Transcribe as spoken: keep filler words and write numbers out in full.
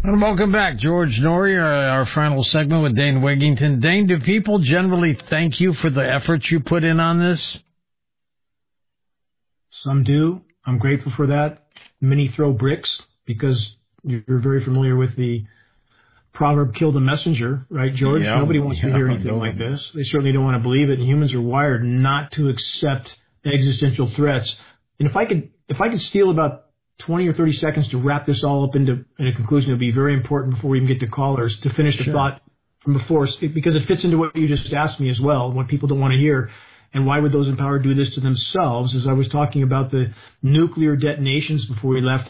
And welcome back, George Noory, our, our final segment with Dane Wigington. Dane, do people generally thank you for the effort you put in on this? Some do. I'm grateful for that. Many throw bricks because you're very familiar with the proverb, kill the messenger, right, George? Yeah, Nobody wants yeah, to hear anything like this. They certainly don't want to believe it, and humans are wired not to accept existential threats. And if I could, if I could steal about twenty or thirty seconds to wrap this all up into in a conclusion, it would be very important before we even get to callers to finish the Sure. thought from before, because it fits into what you just asked me as well, what people don't want to hear. And why would those in power do this to themselves? As I was talking about the nuclear detonations before we left,